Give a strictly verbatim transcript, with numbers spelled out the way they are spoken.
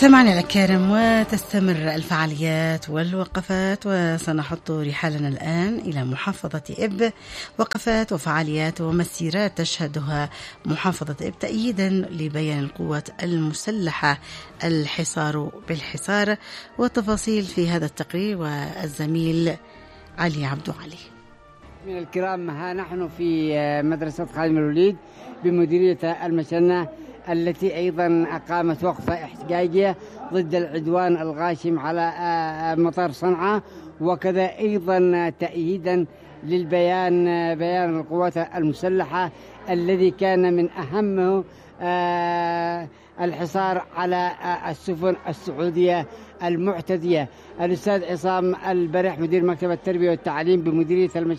سمعنا الكرام، وتستمر الفعاليات والوقفات، وسنحط رحالنا الآن إلى محافظة إب. وقفات وفعاليات ومسيرات تشهدها محافظة إب تأييدا لبيان القوات المسلحة الحصار بالحصار. والتفاصيل في هذا التقرير والزميل علي عبدو علي. من الكرام، ها نحن في مدرسة خادم الوليد بمديرية المشنة، التي أيضا أقامت وقفة احتجاجية ضد العدوان الغاشم على مطار صنعاء، وكذا أيضا تأييدا للبيان بيان القوات المسلحة الذي كان من أهمه الحصار على السفن السعودية المعتدية. الأستاذ عصام البرح مدير مكتب التربية والتعليم بمديرية المشنة